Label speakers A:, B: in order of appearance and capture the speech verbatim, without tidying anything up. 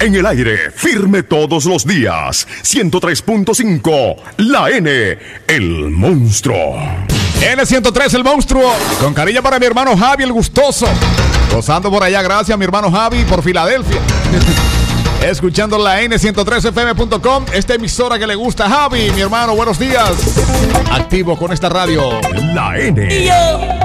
A: En el aire, firme todos los días. ciento tres punto cinco, la N, el monstruo.
B: N ciento tres, el monstruo. Con cariño para mi hermano Javi, el gustoso. Gozando por allá, gracias mi hermano Javi, por Filadelfia. Escuchando la N ciento tres F M punto com, esta emisora que le gusta a Javi, mi hermano, buenos días. Activo con esta radio.
A: La N.
C: Y yo